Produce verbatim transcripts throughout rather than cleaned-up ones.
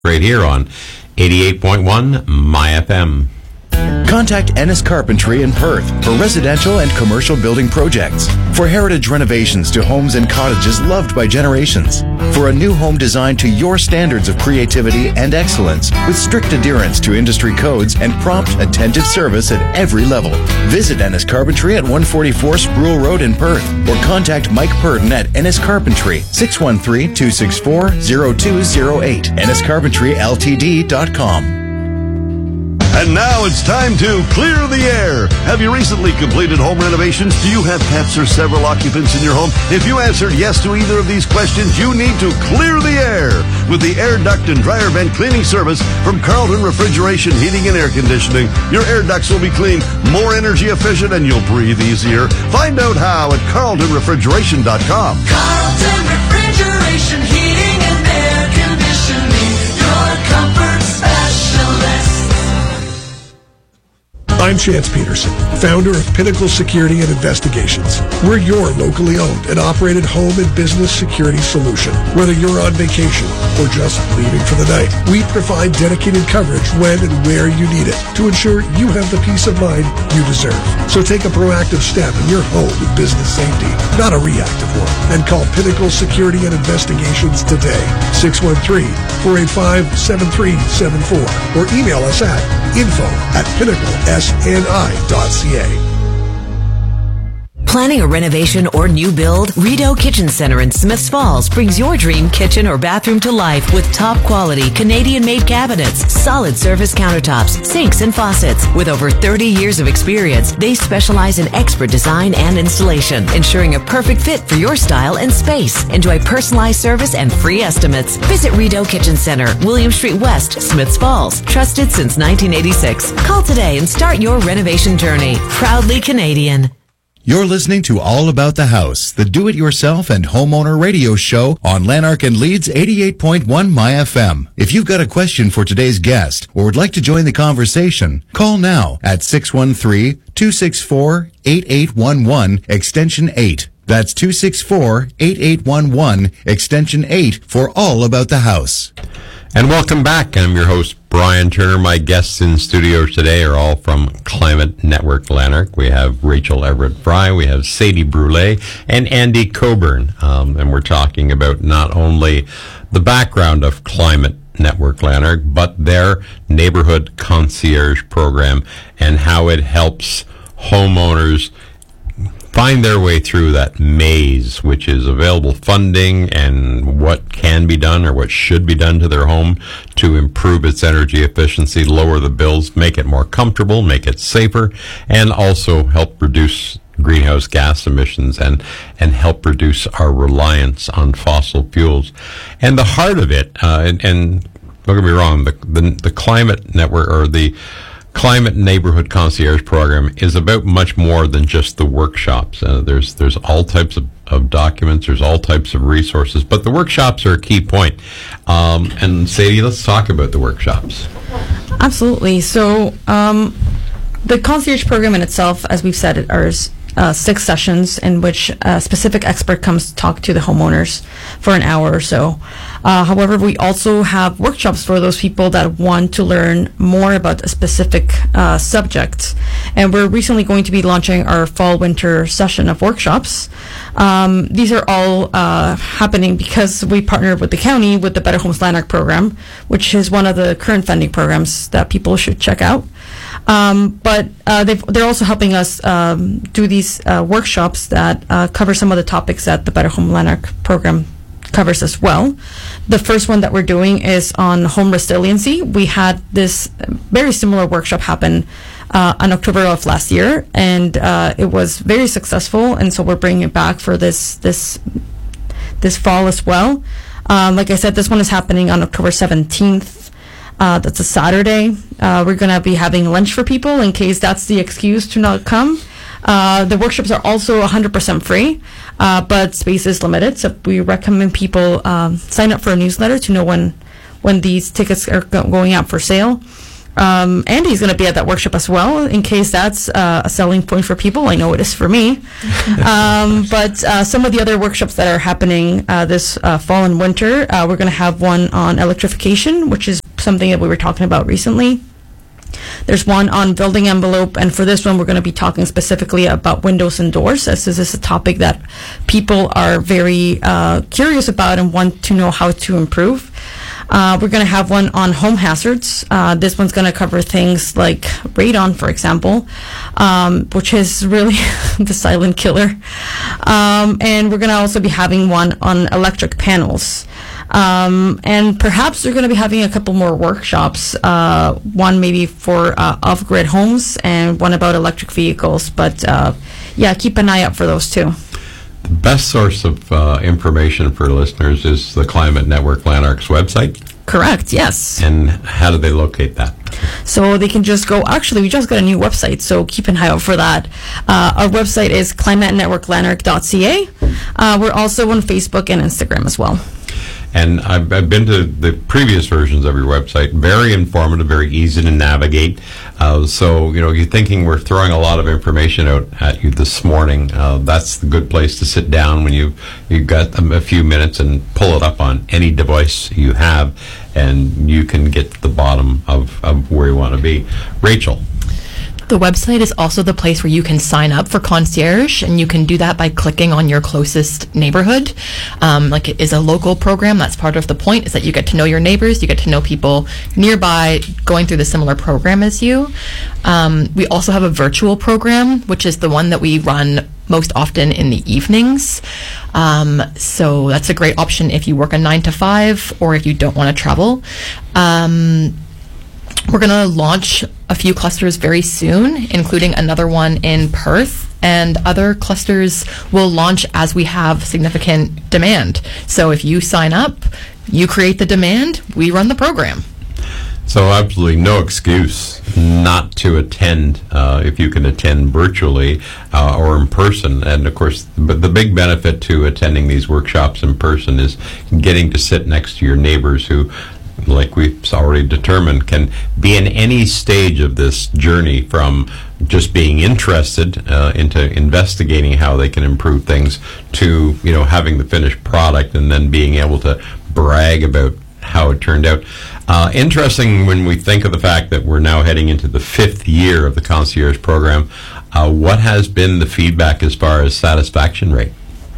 right here on eighty-eight point one My F M. Contact Ennis Carpentry in Perth for residential and commercial building projects. For heritage renovations to homes and cottages loved by generations. For a new home designed to your standards of creativity and excellence with strict adherence to industry codes and prompt, attentive service at every level. Visit Ennis Carpentry at one forty-four Sproul Road in Perth or contact Mike Purden at Ennis Carpentry, six one three, two six four, zero two zero eight, ennis carpentry l t d dot com. And now it's time to clear the air. Have you recently completed home renovations? Do you have pets or several occupants in your home? If you answered yes to either of these questions, you need to clear the air with the air duct and dryer vent cleaning service from Carlton Refrigeration Heating and Air Conditioning. Your air ducts will be clean, more energy efficient, and you'll breathe easier. Find out how at carlton refrigeration dot com. Carlton Refrigeration Heating and Air Conditioning, your comfort specialist. I'm Chance Peterson, founder of Pinnacle Security and Investigations. We're your locally owned and operated home and business security solution. Whether you're on vacation or just leaving for the night, we provide dedicated coverage when and where you need it to ensure you have the peace of mind you deserve. So take a proactive step in your home and business safety, not a reactive one, and call Pinnacle Security and Investigations today, six one three, four eight five, seven three seven four, or email us at info at pinnacle s n i dot c a. Planning a renovation or new build? Rideau Kitchen Center in Smiths Falls brings your dream kitchen or bathroom to life with top quality Canadian-made cabinets, solid surface countertops, sinks, and faucets. With over thirty years of experience, they specialize in expert design and installation, ensuring a perfect fit for your style and space. Enjoy personalized service and free estimates. Visit Rideau Kitchen Center, William Street West, Smiths Falls. Trusted since nineteen eighty-six. Call today and start your renovation journey. Proudly Canadian. You're listening to All About the House, the do-it-yourself and homeowner radio show on Lanark and Leeds eighty-eight point one My F M. If you've got a question for today's guest or would like to join the conversation, call now at six one three, two six four, eight eight one one, extension eight. That's two six four, eight eight one one, extension eight for All About the House. And welcome back. I'm your host, Brian Turner. My guests in studio today are all from Climate Network Lanark. We have Rachel Everett Fry, we have Sadie Brule, and Andy Coburn. Um, and we're talking about not only the background of Climate Network Lanark, but their neighborhood concierge program and how it helps homeowners find their way through that maze, which is available funding and what can be done or what should be done to their home to improve its energy efficiency, lower the bills, make it more comfortable, make it safer, and also help reduce greenhouse gas emissions and, and help reduce our reliance on fossil fuels. And the heart of it, uh, and, and don't get me wrong, the, the, the Climate Network or the Climate Neighborhood Concierge Program is about much more than just the workshops. Uh, there's there's all types of, of documents, there's all types of resources, but the workshops are a key point. Um, and Sadie, let's talk about the workshops. Absolutely. So um, the concierge program in itself, as we've said, are uh, six sessions in which a specific expert comes to talk to the homeowners for an hour or so. Uh, however, we also have workshops for those people that want to learn more about a specific uh, subject. And we're recently going to be launching our fall-winter session of workshops. Um, these are all uh, happening because we partnered with the county with the Better Homes Lanark program, which is one of the current funding programs that people should check out. Um, but uh, they've, they're also helping us um, do these uh, workshops that uh, cover some of the topics that the Better Home Lanark program covers as well. The first one that we're doing is on home resiliency. We had this very similar workshop happen uh, on October of last year, and uh, it was very successful. And so we're bringing it back for this this this fall as well. Um, like I said, this one is happening on October seventeenth. Uh, that's a Saturday. Uh, we're going to be having lunch for people in case that's the excuse to not come. Uh, the workshops are also one hundred percent free, uh, but space is limited. So we recommend people um, sign up for a newsletter to know when when these tickets are go- going out for sale. Um, Andy's going to be at that workshop as well, in case that's uh, a selling point for people. I know it is for me. um, but uh, some of the other workshops that are happening uh, this uh, fall and winter, uh, we're going to have one on electrification, which is something that we were talking about recently. There's one on building envelope, and for this one, we're going to be talking specifically about windows and doors, as this is a topic that people are very uh, curious about and want to know how to improve. Uh, we're going to have one on home hazards. Uh, this one's going to cover things like radon, for example, um, which is really the silent killer. Um, and we're going to also be having one on electric panels. Um, and perhaps we're going to be having a couple more workshops, uh, one maybe for uh, off-grid homes and one about electric vehicles. But uh, yeah, keep an eye out for those too. The best source of uh, information for listeners is the Climate Network Lanark's website. Correct, yes. And how do they locate that? So they can just go, actually, we just got a new website, so keep an eye out for that. Uh, our website is climate network lanark dot c a. Uh, we're also on Facebook and Instagram as well. And I've, I've been to the previous versions of your website. Very informative, very easy to navigate. Uh, so, you know, you're thinking we're throwing a lot of information out at you this morning. Uh, that's the good place to sit down when you've, you've got a, a few minutes and pull it up on any device you have, and you can get to the bottom of, of where you want to be. Rachel. The website is also the place where you can sign up for concierge, and you can do that by clicking on your closest neighborhood. Um, like it is a local program. That's part of the point, is that you get to know your neighbors, you get to know people nearby going through the similar program as you. Um, we also have a virtual program, which is the one that we run most often in the evenings. Um, so that's a great option if you work a nine to five or if you don't want to travel. Um, We're going to launch a few clusters very soon, including another one in Perth, and other clusters will launch as we have significant demand. So if you sign up, you create the demand, we run the program. So absolutely no excuse not to attend uh, if you can attend virtually uh, or in person. And of course, but the big benefit to attending these workshops in person is getting to sit next to your neighbors who, like we've already determined, can be in any stage of this journey, from just being interested uh, into investigating how they can improve things to, you know, having the finished product and then being able to brag about how it turned out. Uh, interesting when we think of the fact that we're now heading into the fifth year of the concierge program. Uh, what has been the feedback as far as satisfaction rate?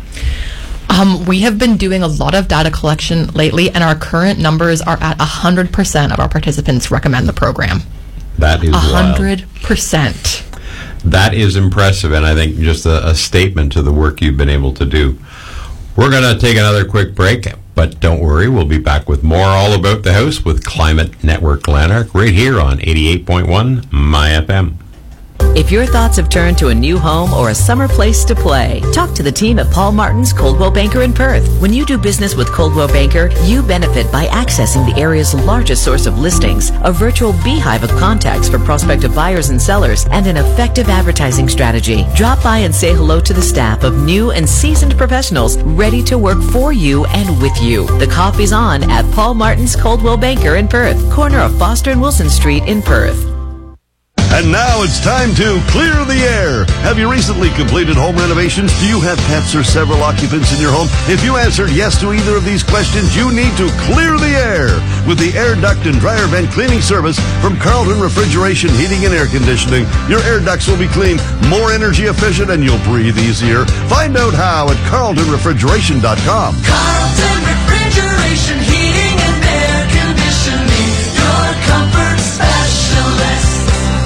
Um, we have been doing a lot of data collection lately, and our current numbers are at one hundred percent of our participants recommend the program. That is one hundred percent. Wild. That is impressive, and I think just a, a statement to the work you've been able to do. We're going to take another quick break, but don't worry, we'll be back with more All About the House with Climate Network Lanark right here on eighty-eight point one My F M. If your thoughts have turned to a new home or a summer place to play, talk to the team at Paul Martin's Coldwell Banker in Perth. When you do business with Coldwell Banker, you benefit by accessing the area's largest source of listings, a virtual beehive of contacts for prospective buyers and sellers, and an effective advertising strategy. Drop by and say hello to the staff of new and seasoned professionals ready to work for you and with you. The coffee's on at Paul Martin's Coldwell Banker in Perth, corner of Foster and Wilson Street in Perth. And now it's time to clear the air. Have you recently completed home renovations? Do you have pets or several occupants in your home? If you answered yes to either of these questions, you need to clear the air with the air duct and dryer vent cleaning service from Carlton Refrigeration, Heating and Air Conditioning. Your air ducts will be clean, more energy efficient, and you'll breathe easier. Find out how at carlton refrigeration dot com. Carlton Refrigeration, Heating and Air Conditioning, your comfort specialist.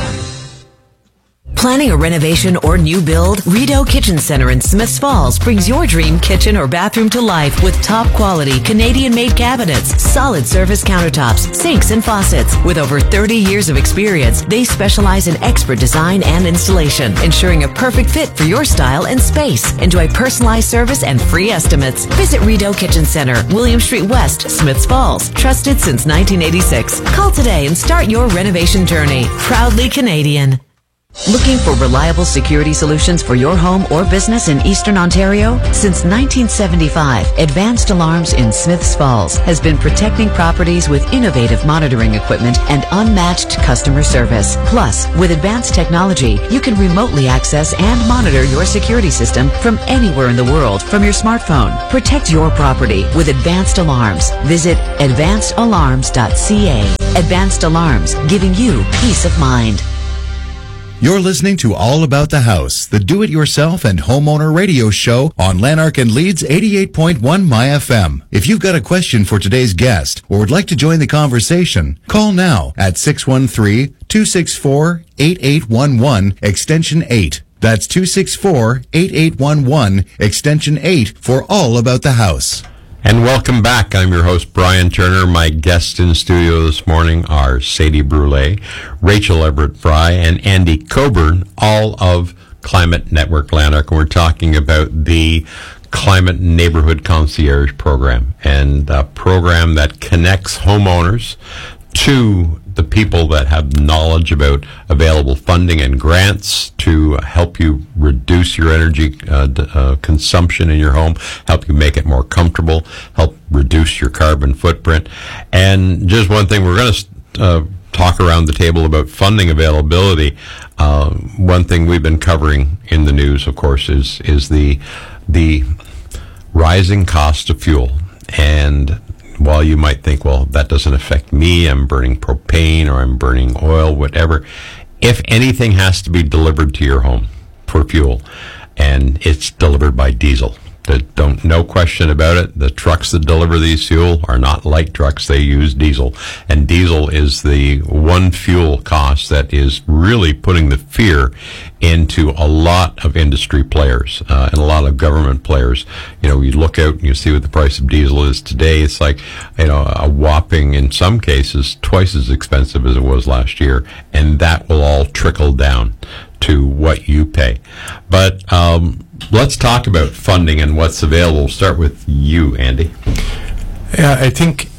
Planning a renovation or new build? Rideau Kitchen Center in Smiths Falls brings your dream kitchen or bathroom to life with top quality Canadian-made cabinets, solid surface countertops, sinks, and faucets. With over thirty years of experience, they specialize in expert design and installation, ensuring a perfect fit for your style and space. Enjoy personalized service and free estimates. Visit Rideau Kitchen Center, William Street West, Smiths Falls. Trusted since nineteen eighty-six. Call today and start your renovation journey. Proudly Canadian. Looking for reliable security solutions for your home or business in Eastern Ontario? Since nineteen seventy-five, Advanced Alarms in Smiths Falls has been protecting properties with innovative monitoring equipment and unmatched customer service. Plus, with advanced technology, you can remotely access and monitor your security system from anywhere in the world from your smartphone. Protect your property with Advanced Alarms. Visit advanced alarms dot c a. Advanced Alarms, giving you peace of mind. You're listening to All About the House, the do-it-yourself and homeowner radio show on Lanark and Leeds eighty-eight point one My F M. If you've got a question for today's guest or would like to join the conversation, call now at six one three, two six four, eight eight one one, extension eight. That's two six four, eight eight one one, extension eight for All About the House. And welcome back. I'm your host, Brian Turner. My guests in studio this morning are Sadie Brule, Rachel Everett Fry, and Andy Coburn, all of Climate Network Lanark. And we're talking about the Climate Neighborhood Concierge Program, and a program that connects homeowners to the people that have knowledge about available funding and grants to help you reduce your energy uh, d- uh, consumption in your home, help you make it more comfortable, help reduce your carbon footprint. And just one thing, we're going to uh, talk around the table about funding availability. Uh, one thing we've been covering in the news, of course, is is the the rising cost of fuel. And while you might think, well, that doesn't affect me, I'm burning propane or I'm burning oil, whatever, if anything has to be delivered to your home for fuel, and it's delivered by diesel, that don't, no question about it, the trucks that deliver these fuel are not light trucks, they use diesel. And diesel is the one fuel cost that is really putting the fear into a lot of industry players uh, and a lot of government players. You know, you look out and you see what the price of diesel is today. It's like, you know, a whopping, in some cases, twice as expensive as it was last year. And that will all trickle down to what you pay. But um, let's talk about funding and what's available. We'll start with you, Andy. Yeah, I think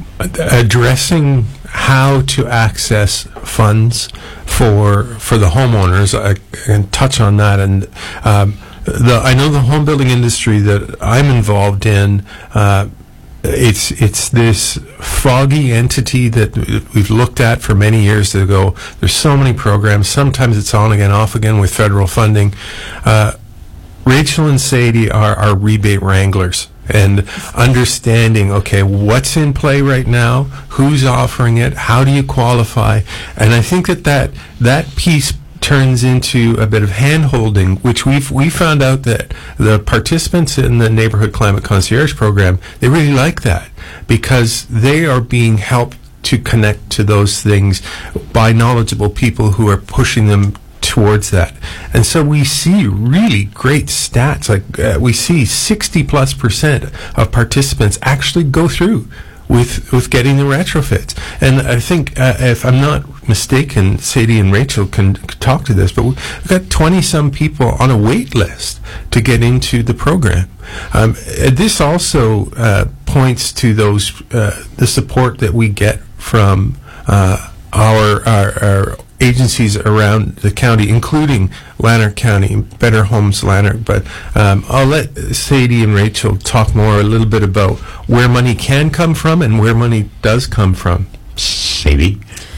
addressing how to access funds for for the homeowners, I can touch on that. And um, the I know the home building industry that I'm involved in, uh, it's it's this foggy entity that we've looked at for many years ago. There's so many programs. Sometimes it's on again, off again with federal funding. Uh, Rachel and Sadie are our rebate wranglers, and understanding, okay, what's in play right now, who's offering it, how do you qualify? And I think that that, that piece turns into a bit of hand-holding, which we've we found out that the participants in the Neighborhood Climate Concierge Program, they really like that, because they are being helped to connect to those things by knowledgeable people who are pushing them towards that. And so we see really great stats, like uh, we see sixty plus percent of participants actually go through with with getting the retrofits. And I think, uh, if I'm not mistaken, Sadie and Rachel can, can talk to this, but we've got twenty some people on a wait list to get into the program. Um, this also uh, points to those uh, the support that we get from uh, our, our our agencies around the county, including Lanark County, Better Homes Lanark. But um, I'll let Sadie and Rachel talk more a little bit about where money can come from and where money does come from. Sadie?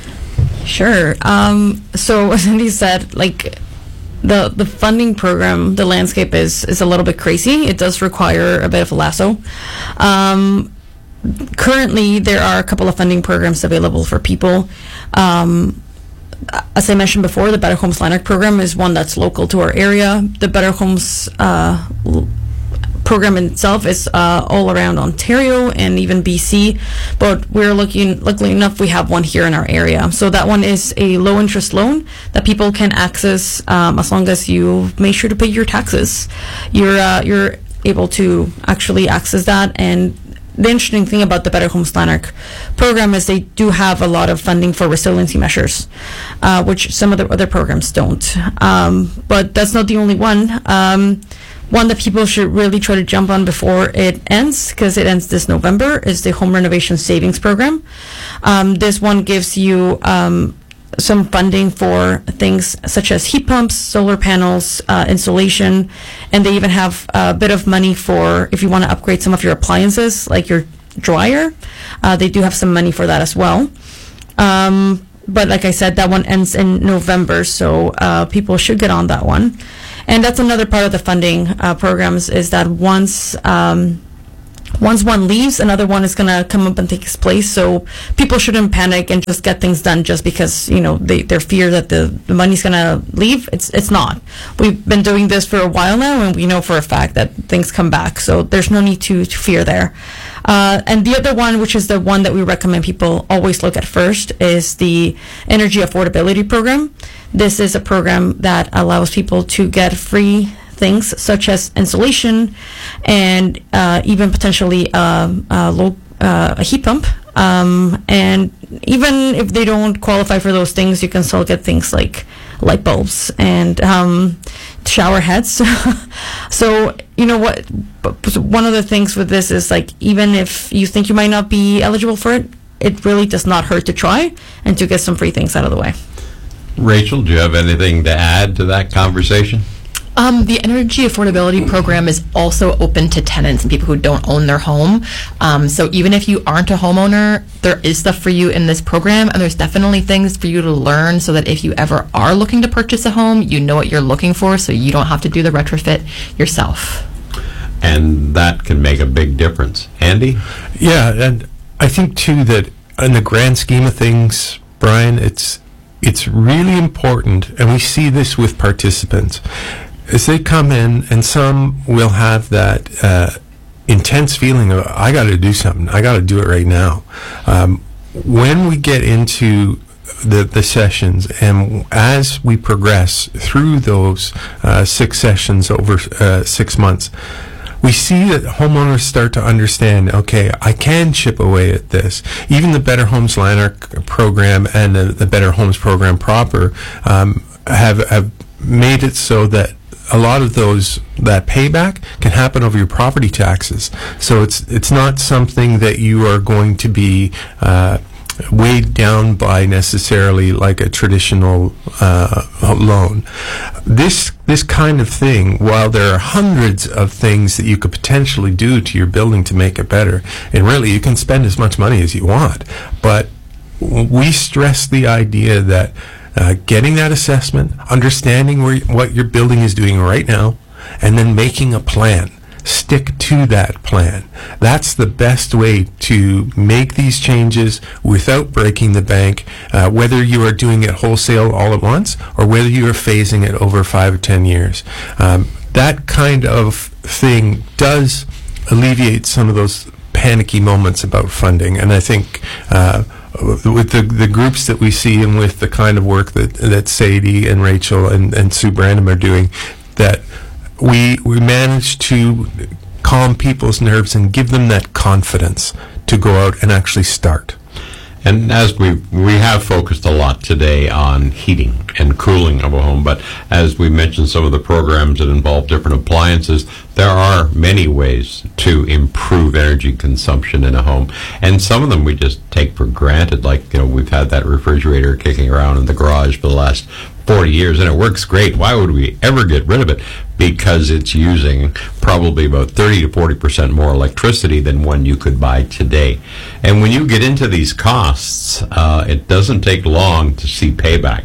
Sure. Um, so as Andy said, like the the funding program, the landscape is is a little bit crazy. It does require a bit of a lasso. Um, currently, there are a couple of funding programs available for people. Um, As I mentioned before, the Better Homes Lanark program is one that's local to our area. The Better Homes uh, l- program in itself is uh, all around Ontario and even B C, but we're looking, luckily enough, we have one here in our area. So that one is a low interest loan that people can access um, as long as you make sure to pay your taxes. You're uh, you're able to actually access that. And the interesting thing about the Better Homes Lanark program is they do have a lot of funding for resiliency measures, uh, which some of the other programs don't. Um, but that's not the only one. Um, one that people should really try to jump on before it ends, because it ends this November, is the Home Renovation Savings Program. Um, this one gives you um, some funding for things such as heat pumps, solar panels, uh, insulation, and they even have a bit of money for if you want to upgrade some of your appliances, like your dryer. Uh, they do have some money for that as well. Um, but like I said, that one ends in November, so uh, people should get on that one. And that's another part of the funding uh, programs is that once um, once one leaves, another one is going to come up and take its place. So people shouldn't panic and just get things done just because, you know, they, they fear that the, the money's going to leave. It's it's not. We've been doing this for a while now, and we know for a fact that things come back. So there's no need to, to fear there. Uh, and the other one, which is the one that we recommend people always look at first, is the Energy Affordability Program. This is a program that allows people to get free things such as insulation and uh, even potentially uh, uh, low, uh, a heat pump. Um, and even if they don't qualify for those things, you can still get things like light bulbs and um, shower heads. So, you know what, one of the things with this is, like, even if you think you might not be eligible for it, it really does not hurt to try and to get some free things out of the way. Rachel, do you have anything to add to that conversation? Um, the Energy Affordability Program is also open to tenants and people who don't own their home. Um, so even if you aren't a homeowner, there is stuff for you in this program, and there's definitely things for you to learn so that if you ever are looking to purchase a home, you know what you're looking for, so you don't have to do the retrofit yourself. And that can make a big difference. Andy? Yeah, and I think, too, that in the grand scheme of things, Brian, it's it's really important, and we see this with participants, as they come in, and some will have that uh, intense feeling of, I got to do something, I got to do it right now. Um, when we get into the, the sessions, and as we progress through those uh, six sessions over uh, six months, we see that homeowners start to understand, okay, I can chip away at this. Even the Better Homes Lanark program and the, the Better Homes program proper um, have, have made it so that a lot of those, that payback can happen over your property taxes. So it's it's not something that you are going to be uh, weighed down by necessarily like a traditional uh, loan. This this kind of thing, while there are hundreds of things that you could potentially do to your building to make it better, and really you can spend as much money as you want, but we stress the idea that Uh, getting that assessment, understanding where, what your building is doing right now, and then making a plan. Stick to that plan. That's the best way to make these changes without breaking the bank, uh, whether you are doing it wholesale all at once or whether you are phasing it over five or ten years. Um, that kind of thing does alleviate some of those panicky moments about funding, and I think uh, with the the groups that we see and with the kind of work that that Sadie and Rachel and, and Sue Brandon are doing, that we we manage to calm people's nerves and give them that confidence to go out and actually start. And as we we have focused a lot today on heating and cooling of a home, but as we mentioned some of the programs that involve different appliances, there are many ways to improve energy consumption in a home. And some of them we just take for granted, like, you know, we've had that refrigerator kicking around in the garage for the last forty years, and it works great. Why would we ever get rid of it? Because it's using probably about thirty to forty percent more electricity than one you could buy today. And when you get into these costs, uh, it doesn't take long to see payback.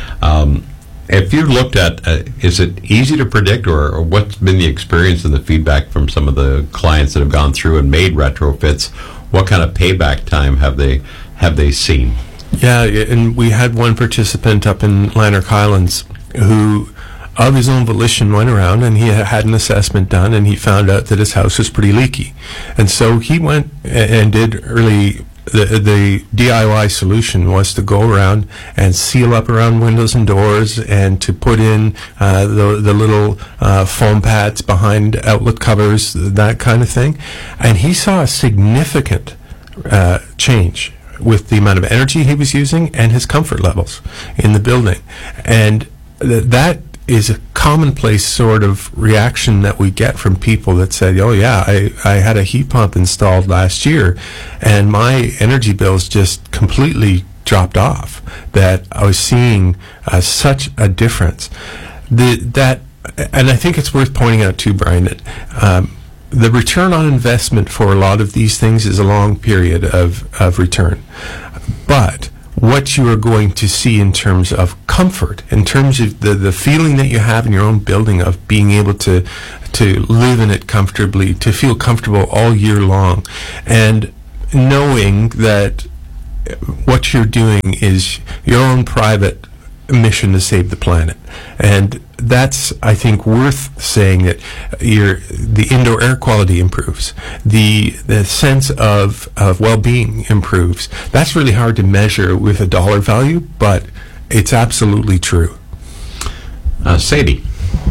Um, if you looked at, uh, is it easy to predict, or, or what's been the experience and the feedback from some of the clients that have gone through and made retrofits? What kind of payback time have they have they seen? Yeah, and we had one participant up in Lanark Highlands who, of his own volition, went around and he had an assessment done, and he found out that his house was pretty leaky. And so he went and did really, the, the D I Y solution was to go around and seal up around windows and doors, and to put in uh, the, the little uh, foam pads behind outlet covers, that kind of thing. And he saw a significant uh, change with the amount of energy he was using and his comfort levels in the building. And th- that is a commonplace sort of reaction that we get from people that said, oh yeah, I, I had a heat pump installed last year and my energy bills just completely dropped off, that I was seeing uh, such a difference. The, that, and I think it's worth pointing out too, Brian, that um, the return on investment for a lot of these things is a long period of, of return. But what you are going to see in terms of comfort, in terms of the, the feeling that you have in your own building of being able to to live in it comfortably, to feel comfortable all year long, and knowing that what you're doing is your own private mission to save the planet. And that's, I think, worth saying, that your the indoor air quality improves, the the sense of, of well-being improves. That's really hard to measure with a dollar value, but it's absolutely true. Uh, Sadie.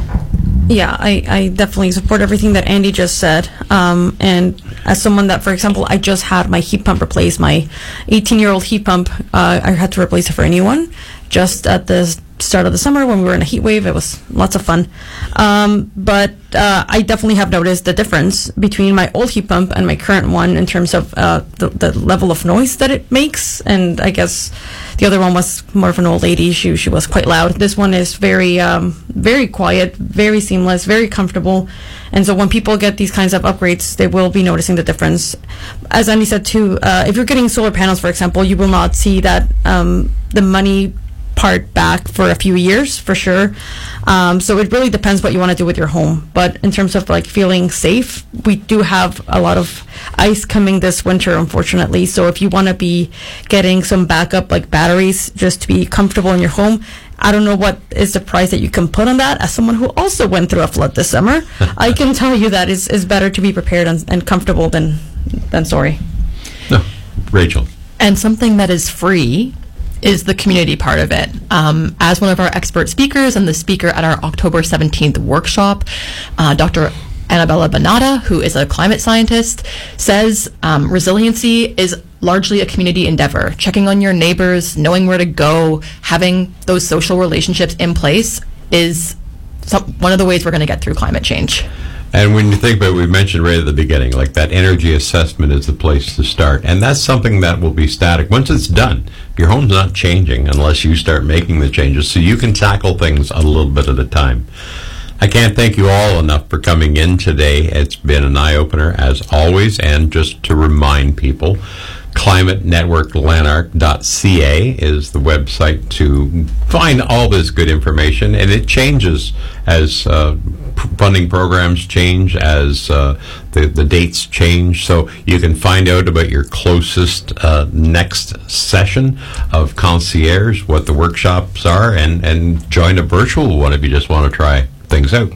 Yeah, I, I definitely support everything that Andy just said. Um, and as someone that, for example, I just had my heat pump replaced, my eighteen-year-old heat pump, uh, I had to replace it for a new one just at the start of the summer when we were in a heat wave. It was lots of fun. Um, but uh, I definitely have noticed the difference between my old heat pump and my current one in terms of uh, the, the level of noise that it makes. And I guess the other one was more of an old lady. She, she was quite loud. This one is very, um, very quiet, very seamless, very comfortable. And so when people get these kinds of upgrades, they will be noticing the difference. As Andy said too, uh, if you're getting solar panels, for example, you will not see that um, the money part back for a few years, for sure. Um, so it really depends what you want to do with your home. But in terms of like feeling safe, we do have a lot of ice coming this winter, unfortunately. So if you want to be getting some backup, like batteries, just to be comfortable in your home, I don't know what is the price that you can put on that. As someone who also went through a flood this summer, I can tell you that it's, it's better to be prepared and, and comfortable than than sorry. No, Rachel. And something that is free is the community part of it. Um, as one of our expert speakers and the speaker at our October seventeenth workshop, uh, Doctor Annabella Banata, who is a climate scientist, says um, resiliency is largely a community endeavor. Checking on your neighbors, knowing where to go, having those social relationships in place is some, one of the ways we're going to get through climate change. And when you think about it, we mentioned right at the beginning, like that energy assessment is the place to start. And that's something that will be static. Once it's done, your home's not changing unless you start making the changes. So you can tackle things a little bit at a time. I can't thank you all enough for coming in today. It's been an eye-opener, as always. And just to remind people, climate network lanark dot c a is the website to find all this good information, and it changes as uh, p- funding programs change, as uh, the, the dates change, so you can find out about your closest uh, next session of Concierge, what the workshops are, and, and join a virtual one if you just want to try things out.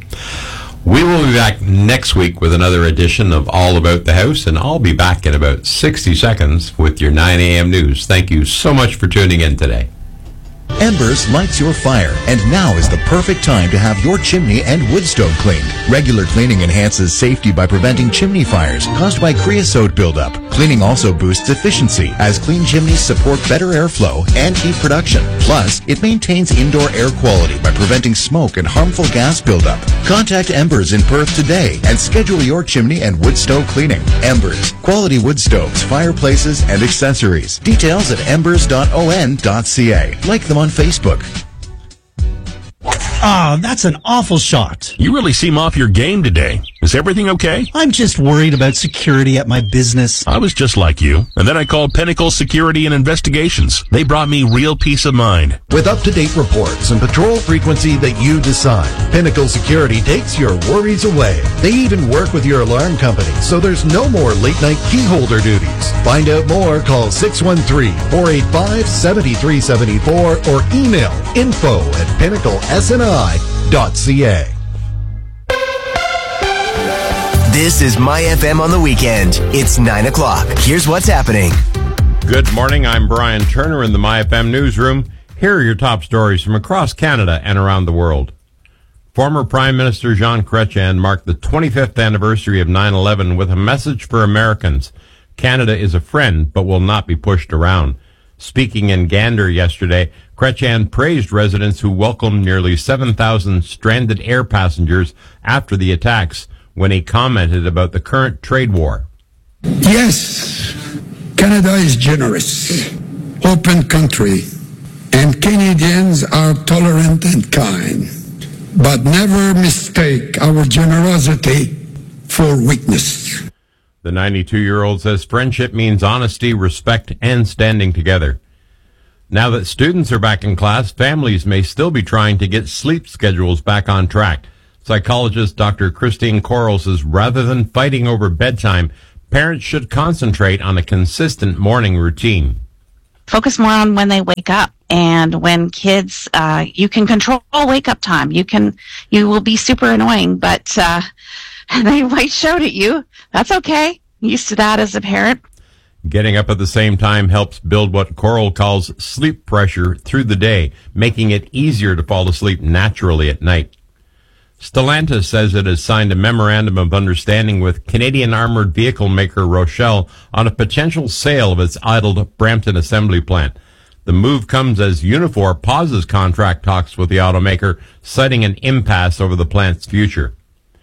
We will be back next week with another edition of All About the House, and I'll be back in about sixty seconds with your nine a.m. news. Thank you so much for tuning in today. Embers lights your fire, and now is the perfect time to have your chimney and wood stove cleaned. Regular cleaning enhances safety by preventing chimney fires caused by creosote buildup. Cleaning also boosts efficiency, as clean chimneys support better airflow and heat production. Plus, it maintains indoor air quality by preventing smoke and harmful gas buildup. Contact Embers in Perth today and schedule your chimney and wood stove cleaning. Embers, quality wood stoves, fireplaces, and accessories. Details at embers dot o n dot c a. Like them on Facebook. Ah, that's an awful shot. You really seem off your game today. Is everything okay? I'm just worried about security at my business. I was just like you. And then I called Pinnacle Security and Investigations. They brought me real peace of mind. With up-to-date reports and patrol frequency that you decide, Pinnacle Security takes your worries away. They even work with your alarm company, so there's no more late-night key holder duties. Find out more, call six one three, four eight five, seven three seven four or email info at pinnacle s n i dot c a. This is My F M on the weekend. It's nine o'clock. Here's what's happening. Good morning. I'm Brian Turner in the My F M newsroom. Here are your top stories from across Canada and around the world. Former Prime Minister Jean Chrétien marked the twenty-fifth anniversary of nine eleven with a message for Americans. Canada is a friend, but will not be pushed around. Speaking in Gander yesterday, Chrétien praised residents who welcomed nearly seven thousand stranded air passengers after the attacks when he commented about the current trade war. Yes, Canada is generous. open country, and Canadians are tolerant and kind, but never mistake our generosity for weakness. The ninety-two-year-old says friendship means honesty, respect, and standing together. Now that students are back in class, families may still be trying to get sleep schedules back on track. Psychologist Doctor Christine Corral says rather than fighting over bedtime, parents should concentrate on a consistent morning routine. Focus more on when they wake up, and when kids, uh, you can control wake up time. You can, you will be super annoying, but uh, they might shout at you. That's okay. I'm used to that as a parent. Getting up at the same time helps build what Coral calls sleep pressure through the day, making it easier to fall asleep naturally at night. Stellantis says it has signed a memorandum of understanding with Canadian armored vehicle maker Rochelle on a potential sale of its idled Brampton assembly plant. The move comes as Unifor pauses contract talks with the automaker, citing an impasse over the plant's future.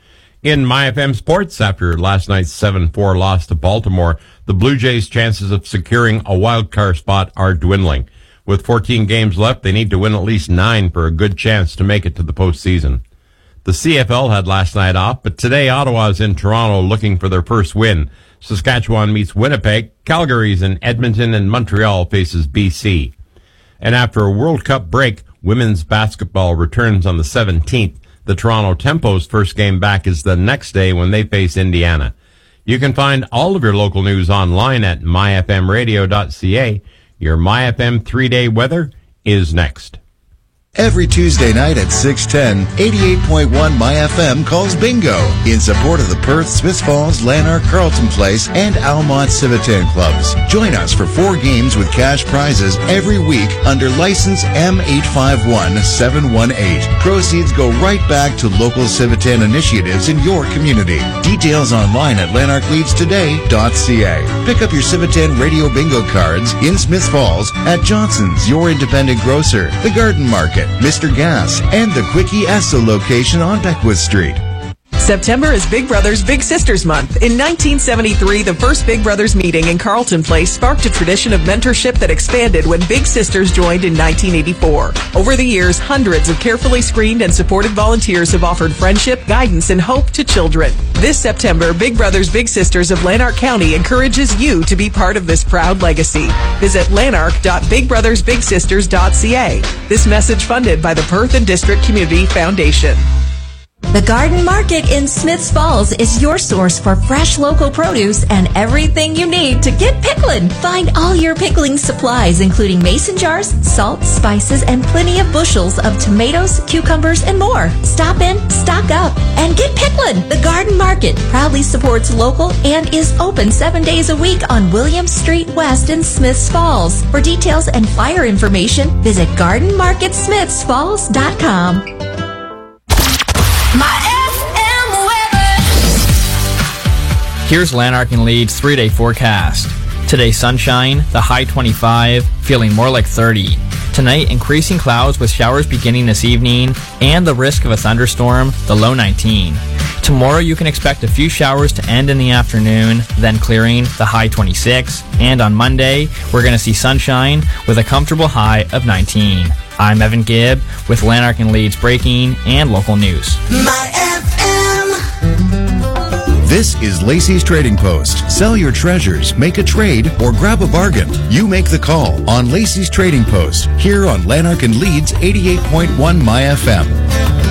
In MyFM Sports, after last night's seven four loss to Baltimore, the Blue Jays' chances of securing a wild card spot are dwindling. With fourteen games left, they need to win at least nine for a good chance to make it to the postseason. The C F L had last night off, but today Ottawa is in Toronto looking for their first win. Saskatchewan meets Winnipeg, Calgary's in Edmonton, and Montreal faces B C. And after a World Cup break, women's basketball returns on the seventeenth. The Toronto Tempo's first game back is the next day when they face Indiana. You can find all of your local news online at my f m radio dot c a. Your MyFM three-day weather is next. Every Tuesday night at six ten, eighty-eight point one MyFM calls bingo in support of the Perth, Smiths Falls, Lanark, Carlton Place, and Almont Civitan clubs. Join us for four games with cash prizes every week under license M eight five one seven one eight. Proceeds go right back to local Civitan initiatives in your community. Details online at lanark leads today dot c a. Pick up your Civitan radio bingo cards in Smiths Falls at Johnson's, your independent grocer, the Garden Market, Mister Gas, and the Quickie Esso location on Beckwith Street. September is Big Brothers Big Sisters Month. In nineteen seventy-three, the first Big Brothers meeting in Carlton Place sparked a tradition of mentorship that expanded when Big Sisters joined in nineteen eighty-four. Over the years, hundreds of carefully screened and supported volunteers have offered friendship, guidance, and hope to children. This September, Big Brothers Big Sisters of Lanark County encourages you to be part of this proud legacy. Visit lanark dot big brothers big sisters dot c a. This message funded by the Perth and District Community Foundation. The Garden Market in Smiths Falls is your source for fresh local produce and everything you need to get pickling. Find all your pickling supplies, including mason jars, salt, spices, and plenty of bushels of tomatoes, cucumbers, and more. Stop in, stock up, and get pickling. The Garden Market proudly supports local and is open seven days a week on William Street West in Smiths Falls. For details and flyer information, visit garden market smiths falls dot com. Here's Lanark and Leeds three-day forecast. Today, sunshine, the high twenty-five, feeling more like thirty. Tonight, increasing clouds with showers beginning this evening, and the risk of a thunderstorm, the low nineteen. Tomorrow, you can expect a few showers to end in the afternoon, then clearing, the high twenty-six. And on Monday, we're going to see sunshine with a comfortable high of nineteen. I'm Evan Gibb with Lanark and Leeds breaking and local news. My F M. This is Lacey's Trading Post. Sell your treasures, make a trade, or grab a bargain. You make the call on Lacey's Trading Post here on Lanark and Leeds eighty-eight point one My F M.